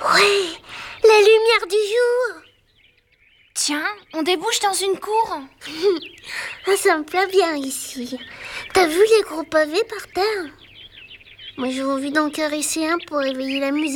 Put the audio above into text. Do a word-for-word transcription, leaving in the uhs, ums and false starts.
Ouais, la lumière du jour. Tiens, on débouche dans une cour. Ah, ça me plaît bien ici. T'as vu les gros pavés par terre? Moi j'ai envie d'en caresser un pour réveiller la musique.